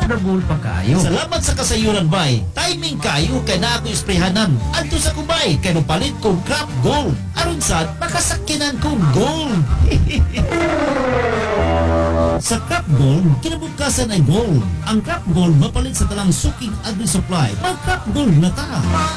affordable pa kayo. Salamat sa kasayuran bay. Timing kayo kay na ako isprehanan. Adto sa kubay kay palit kong Crop Gold. Aron sad makasakinan kong gold. Sa Crop Gold, kinabukasan ay gold. Ang Crop Gold mapalit sa talang suking agri-supply. Mag Crop Gold na ta.